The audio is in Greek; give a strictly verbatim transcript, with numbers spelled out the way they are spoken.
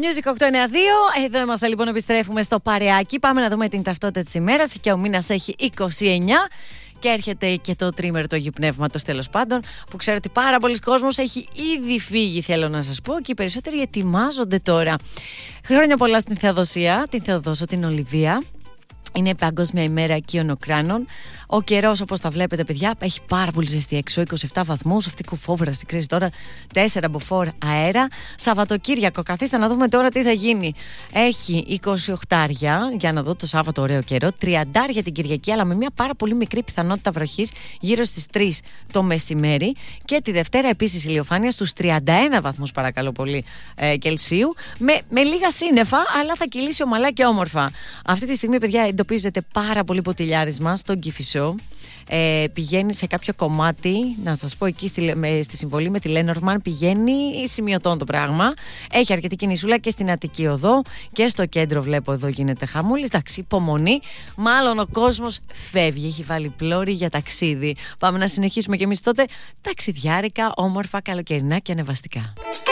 Music οκτώ εννιά δύο. Εδώ είμαστε λοιπόν, επιστρέφουμε στο παρεάκι. Πάμε να δούμε την ταυτότητα της ημέρας. Και ο μήνας έχει είκοσι εννιά. Και έρχεται και το τρίμερο του Αγίου Πνεύματος, τέλος πάντων, που ξέρω ότι πάρα πολλοί κόσμος έχει ήδη φύγει, θέλω να σας πω, και οι περισσότεροι ετοιμάζονται τώρα. Χρόνια πολλά στην Θεοδοσία, την Θεοδόσο, την Ολιβία. Είναι Παγκόσμια ημέρα οικείων οκράνων. Ο καιρός, όπως τα βλέπετε, παιδιά, έχει πάρα πολύ ζεστή έξω. είκοσι επτά βαθμούς. Αυτή η κουφόβραση, ξέρεις τώρα, τέσσερα μποφόρ αέρα. Σαββατοκύριακο, καθίστε να δούμε τώρα τι θα γίνει. Έχει είκοσι οκτώ, για να δω το Σάββατο, ωραίο καιρό. τριάντα την Κυριακή, αλλά με μια πάρα πολύ μικρή πιθανότητα βροχής, γύρω στις τρεις το μεσημέρι. Και τη Δευτέρα επίσης ηλιοφάνεια στους τριάντα ένα βαθμούς, παρακαλώ πολύ, ε, Κελσίου. Με, με λίγα σύννεφα, αλλά θα κυλήσει ομαλά και όμορφα. Αυτή τη στιγμή, παιδιά, εντοπίζεται πάρα πολύ ποτηλιάρισμα στον Κηφισό. Ε, πηγαίνει σε κάποιο κομμάτι, να σας πω, εκεί στη, με, στη συμβολή με τη Λένορμαν, πηγαίνει σημειωτών το πράγμα. Έχει αρκετή κινησούλα και στην Αττική Οδό και στο κέντρο, βλέπω εδώ γίνεται χαμούλης. Εντάξει, υπομονή. Μάλλον ο κόσμος φεύγει, έχει βάλει πλώρη για ταξίδι. Πάμε να συνεχίσουμε κι εμείς τότε ταξιδιάρικα, όμορφα, καλοκαιρινά και ανεβαστικά.